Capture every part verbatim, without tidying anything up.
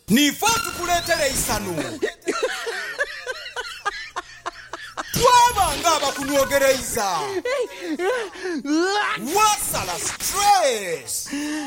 Nifa tukuletere isanu. Twaba ngaba kunyogereza. Wasala stress.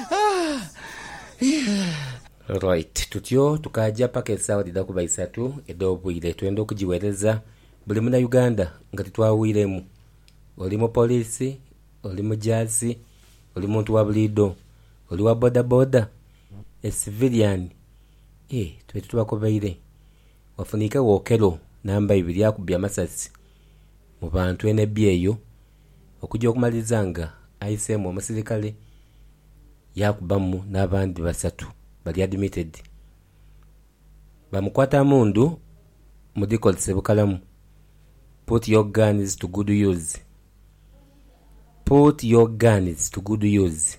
Right, tutyo tukaja paka esawa didakuba isatu edobwire twenda okujiwereza buli muna Uganda nga titwawiremu. Oli mu polisi, oli mu jazi, oli muntu wa bulido, oli wa boda boda, a civilian. Eh, twetu tubakobeire. Wafunika wokero namba ibiri yakubya masasi. Mu bantu ene byeyo okujja okumalizanga ayisemu omusirikale yakubamu n'abandi basatu bali admitted. Bamukwata mundu mudikolise bukalamu. Put your guns to good use. Put your guns to good use.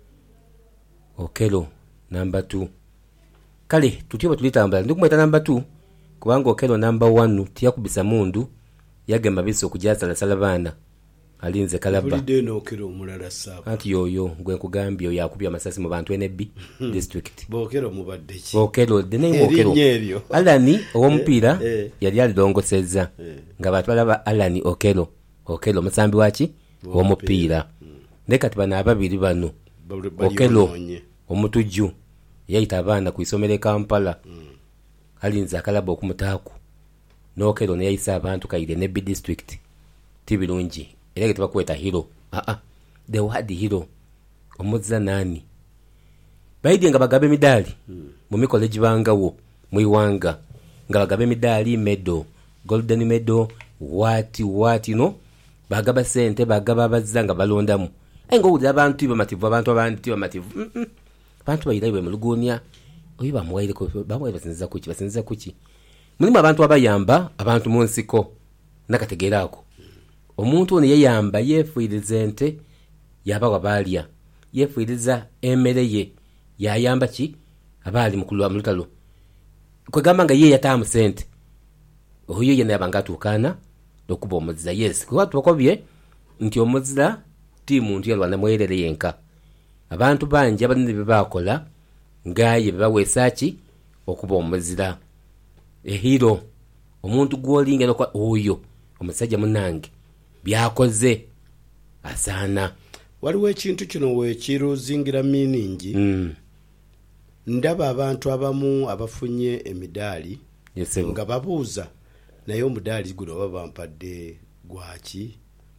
Okelo number two. Kale tutyo tulitambula ndikumweta number two kubanga okelo number one tiyakubisa mundu yagamba biso okujaza la salabana alinze kalaba bulide no okelo mulala saba anti yoyo gwe nkugambye yakubya amasasi mu bantu ene B district bokero mubadde ki bokelo the name okelo Alani owomupira eh, eh. yali alidongoseza eh. nga battu balaba Alani okelo okelo musambi waki owomupira mm. ndeka tibana ababiri bano okelo omutuju yayita abaana ku isomero Kampala mm. alinze akalaba okumutaaku n'okero ne yayisa abantu kaire ne B district tibirungi era ke tubakweta hero ah ah the word hero omuzza nani baidi nga bagabe midali mm. mu mikole gibangawo mu iwanga nga bagabe midali medal golden medal what what you know bagaba sente bagaba bazanga balondamu engo uli abantu bamativu abantu abandi bamativu mm -mm. Abantu bayirayiwe mu lugonia oyiba muwaire ko bamwe basinza kuki basinza kuki mulimu abantu abayamba abantu munsiko nakategerako omuntu ono yeyamba yefuiriza ente yabawa balya yefuiriza emereye yayamba ki abali mukulwa mu lutalo kwegamba nga ye yatamu sente oyo yene yabanga tukana okuba omuziza yes kwa twakobye nti omuzira timu nti yalwana moyerere yenka abantu banje abanene bebakola ngaye bebawesaki okuba omuzira ehiro omuntu gwolinga lokwa oyo omusajja munange byakoze asana waliwo ekintu kino wekiruzingira meaning mm. ndaba abantu abamu abafunye emidali yes, nga babuuza naye omudali guno babampadde gwaki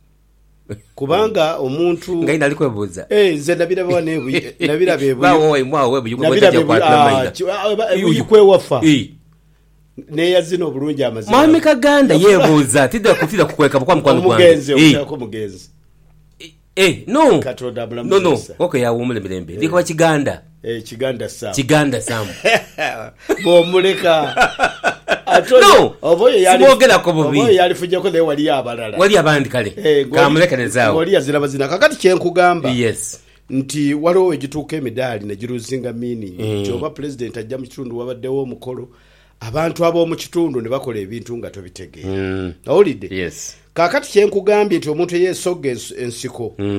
kubanga omuntu ngai nali kwebuuza eh nze nabira bane nabira bebu bawo mwawe buyukweja kwa tlamina uyikwe wafa eh ne yazino bulungi amazina mami kaganda yebuuza tidda kutira kukweka kwa mkwano kwange mugenzi ushako mugenzi eh no katoda bulamu no no okay ya umule mirembe eh. Ndiko kiganda eh kiganda sam kiganda sam bo muleka no oboye yali simogera ko bubi oboye yali fujja ko le wali abalala wali abandi kale eh, kamulekelezawo wali azira bazina kakati kyenkugamba yes nti waliwo egituuka emidali ne giruzinga mini mm. Joba president ajja mu kitundu wabaddewo omukolo abantu ab'omu kitundu ne bakola ebintu nga tobitegeera mm. Awulidde yes kakati kyenkugambye nti omuntu yeesogga ensiko mm.